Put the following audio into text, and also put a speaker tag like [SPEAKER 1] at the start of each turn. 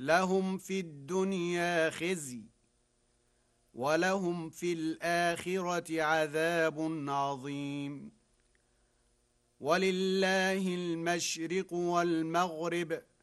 [SPEAKER 1] لهم في الدنيا خزي ولهم في الآخرة عذاب عظيم ولله المشرق والمغرب